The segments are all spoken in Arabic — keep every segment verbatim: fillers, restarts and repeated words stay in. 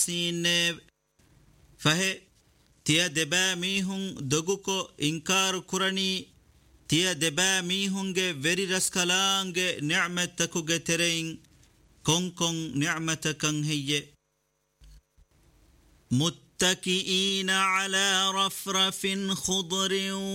insinne fahe tiya deba mihun doguko inkaru kurani tiya deba mihunge veri raskalange ni'matakuge terein konkon ni'matakan heye متكئين على رفرف خضر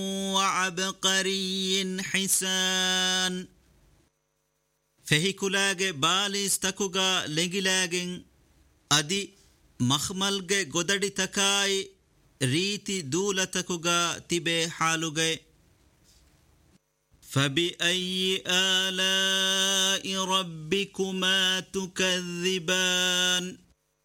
وعبقري حسان فهيكولاغ باليستكوغا لنجلاغن أدي مخملغ غددي تكاي ريتي دولتكوغا تبه حالوغ فبأي آلاء ربكما تكذبان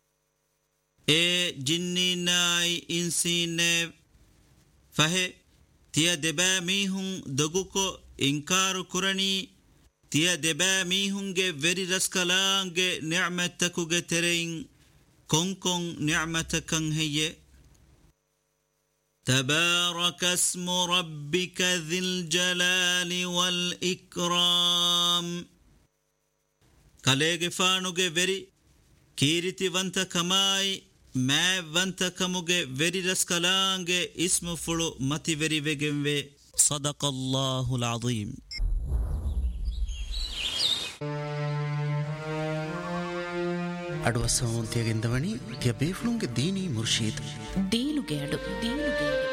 اے جنی نائی انسینے فہے تیا دبا میہن دگو کو انکار کرنی تیا دبا میہن گے وری رسکلانگے نعمتکو گے ترین کن کن نعمتکن ہے تبارك اسم ربك ذي الجلال والإكرام کلیگ فانوگے وری کیریتی ونت کمائی میں ونت کموگے وری رسکلانگے اسم فلو متی وری وگم وے صدق اللہ العظیم ಅಡ್ವಸೋನ್ ತೆಗೆಂದವಣಿ ತ್ಯ ಬೇಫ್ಲುಂಗೆ ದೀನಿ ಮುರ್ಶೀದ್ ದೀನುಗೆ ಅಡು ದೀನುಗೆ